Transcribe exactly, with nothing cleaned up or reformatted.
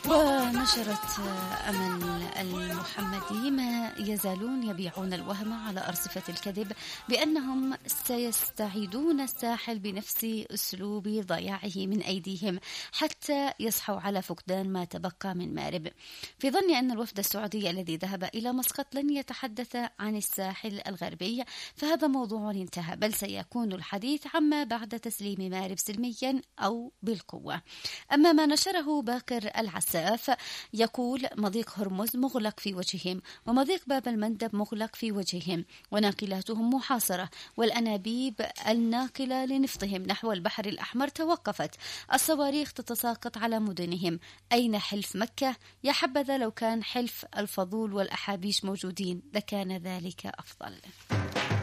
ونشرت أمل المحمدي ما يزالون يبيعون الوهم على أرصفة الكذب بأنهم سيستعيدون الساحل بنفس أسلوب ضياعه من أيديهم حتى يصحوا على فقدان ما تبقى من مارب. في ظن أن الوفد السعودي الذي ذهب إلى مسقط لن يتحدث عن الساحل الغربي، فهذا موضوع انتهى، بل سيكون الحديث عما بعد تسليم مارب سلميا أو بالقوة. أما ما نشره باكر العساف يقول مضيق هرمز مغلق في وجههم، ومضيق باب المندب مغلق في وجههم، وناقلاتهم محاصرة، والأنابيب الناقلة لنفطهم نحو البحر الأحمر توقفت، الصواريخ تتساقط على مدنهم. أين حلف مكة؟ يا حبذا لو كان حلف الفضول والأحابيش موجودين لكان ذلك أفضل.